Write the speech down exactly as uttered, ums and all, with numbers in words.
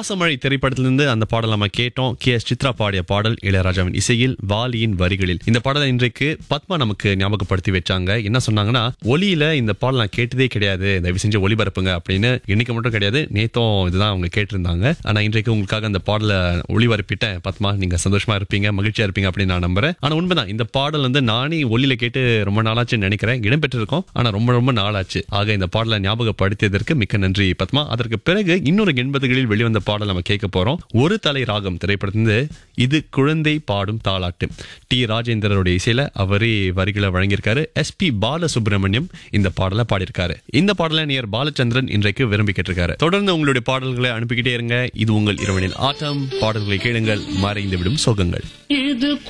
பாசமழை திரைப்படத்திலிருந்து அந்த பாடல் நம்ம கேட்டோம். கே எஸ் சித்ரா பாடிய பாடல் இளையராஜாவின் இசையில் வாலியின் வரிகளில். இந்த பாடலை இன்றைக்கு பத்மா நமக்கு ஞாபகப்படுத்தி வச்சாங்க. என்ன சொன்னாங்கன்னா, ஒலியில இந்த பாடல் நான் கேட்டதே கிடையாது, தயவு செஞ்சு ஒளிபரப்புங்க அப்படின்னு. இன்னைக்கு மட்டும் கிடையாது, நேத்தும் இதுதான் அவங்க கேட்டிருந்தாங்க. ஆனா இன்றைக்கு உங்களுக்காக அந்த பாடலை ஒளிபரப்பிட்டேன். பத்மா, நீங்க சந்தோஷமா இருப்பீங்க, மகிழ்ச்சியா இருப்பீங்க அப்படின்னு நான் நம்புறேன். ஆனா உண்மைதான், இந்த பாடல் வந்து நானே ஒலியில கேட்டு ரொம்ப நாளாச்சுன்னு நினைக்கிறேன். இடம்பெற்றிருக்கோம், ஆனா ரொம்ப ரொம்ப நாளாச்சு. ஆக இந்த பாடலை ஞாபகப்படுத்தியதற்கு மிக்க நன்றி பத்மா. அதற்கு பிறகு இன்னொரு எண்பதுகளில் வெளிவந்த பாடல் நம்ம கேட்க போறோம். ஒரு தலை ராகம் திரைப்படத்திலிருந்து இது குழந்தை பாடும் தாலாட்டு. டி ராஜேந்திரனுடைய இசையில அவரே வரிகளை வழங்கியிருக்காரு. எஸ் பி பாலசுப்ரமணியம் இந்த பாடலை பாடியிருக்காரு. இந்த பாடலை நேயர் பாலச்சந்திரன் இன்றைக்கு விரும்பி கேட்டிருக்காரு. தொடர்ந்து உங்களுடைய பாடல்களை அனுப்பிக்கிட்டே இருங்க. இது உங்கள் இரவனில் ஆட்டம். பாடல்களை கேளுங்கள், மறைந்து விடும் சோகங்கள். இது